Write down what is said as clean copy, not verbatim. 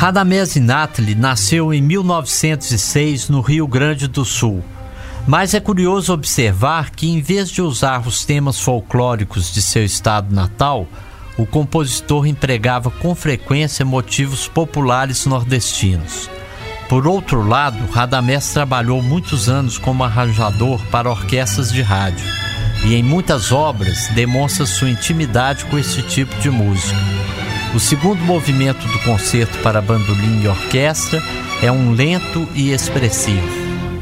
Radamés Natali nasceu em 1906 no Rio Grande do Sul. Mas é curioso observar que, em vez de usar os temas folclóricos de seu estado natal, o compositor empregava com frequência motivos populares nordestinos. Por outro lado, Radamés trabalhou muitos anos como arranjador para orquestras de rádio e, em muitas obras, demonstra sua intimidade com esse tipo de música. O segundo movimento do concerto para bandolim e orquestra é um lento e expressivo.